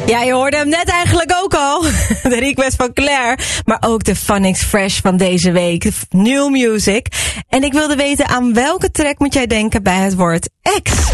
Ja, je hoorde hem net eigenlijk ook al. De request van Claire. Maar ook de Phonics Fresh van deze week. New music. En ik wilde weten, aan welke track moet jij denken bij het woord ex?